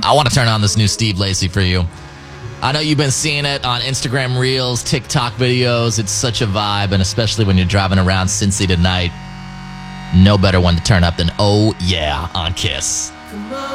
I want to turn on this new Steve Lacy for you. I know you've been seeing it on Instagram Reels, TikTok videos. It's such a vibe, and especially when you're driving around Cincy tonight, no better one to turn up than Oh Yeah on Kiss.